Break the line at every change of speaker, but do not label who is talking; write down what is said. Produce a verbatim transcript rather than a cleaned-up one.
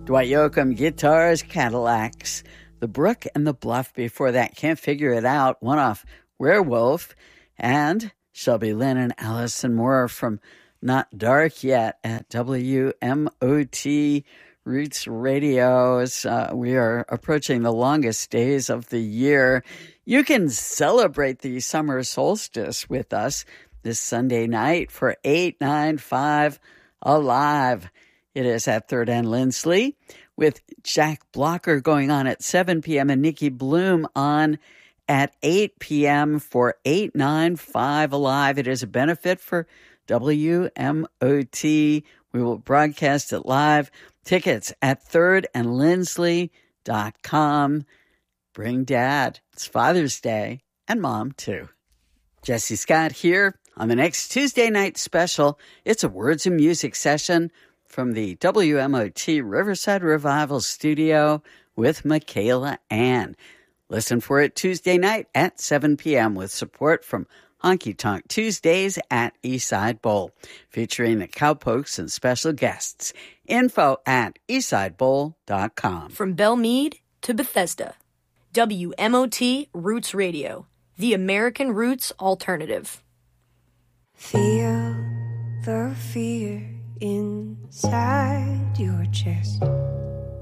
Dwight Yoakam, Guitars, Cadillacs. The Brook and the Bluff before that, Can't Figure It Out, one off Werewolf. And Shelby Lynn and Allison Moore from Not Dark Yet at W M O T Roots Radio. Uh, we are approaching the longest days of the year. You can celebrate the summer solstice with us this Sunday night for eight ninety-five Alive. It is at third and Lindsley with Jack Blocker going on at seven p.m. and Nikki Bloom on at eight p.m. for eight ninety-five Alive. It is a benefit for W M O T. We will broadcast it live. Tickets at third and lindsley dot com. Bring Dad. It's Father's Day, and Mom, too. Jesse Scott here on the next Tuesday night special. It's a Words and Music session from the W M O T Riverside Revival Studio with Michaela Ann. Listen for it Tuesday night at seven p.m. with support from Honky Tonk Tuesdays at Eastside Bowl, featuring the Cowpokes and special guests. Info at eastside bowl dot com.
From Belmead to Bethesda, W M O T Roots Radio, the American Roots Alternative.
Feel the fear inside your chest.